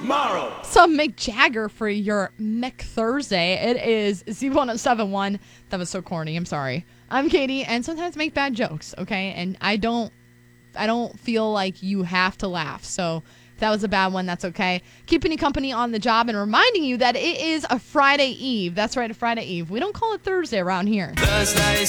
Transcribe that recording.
tomorrow. Some Mick Jagger for your Mick Thursday. It is Z1071. That was so corny. I'm sorry. I'm Katie, and sometimes I make bad jokes, okay? And I don't feel like you have to laugh. So if that was a bad one, that's okay. Keeping you company on the job and reminding you that it is a Friday Eve. That's right, a Friday Eve. We don't call it Thursday around here. Thursday